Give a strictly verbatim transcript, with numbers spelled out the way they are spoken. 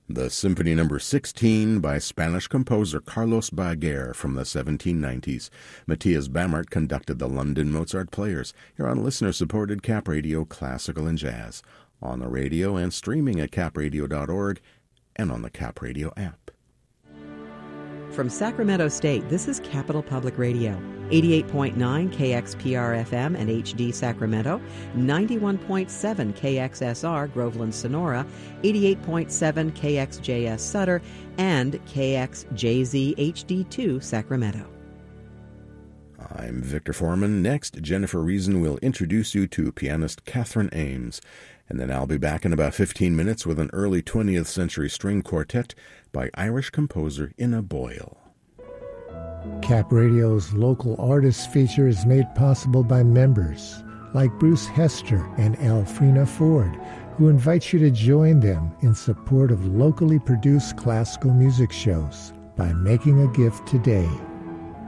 The Symphony Number sixteen by Spanish composer Carlos Baguer from the seventeen nineties. Matthias Bamert conducted the London Mozart Players. You're on listener-supported Cap Radio Classical and Jazz, on the radio and streaming at cap radio dot org and on the Cap Radio app. From Sacramento State, this is Capital Public Radio, eighty-eight point nine K X P R F M and H D Sacramento, ninety-one point seven K X S R Groveland Sonora, eighty-eight point seven K X J S Sutter, and K X J Z H D two Sacramento. I'm Victor Foreman. Next, Jennifer Reason will introduce you to pianist Catherine Ames. And then I'll be back in about fifteen minutes with an early twentieth century string quartet by Irish composer Ina Boyle. Cap Radio's local artists feature is made possible by members like Bruce Hester and Elfrina Ford, who invite you to join them in support of locally produced classical music shows by making a gift today.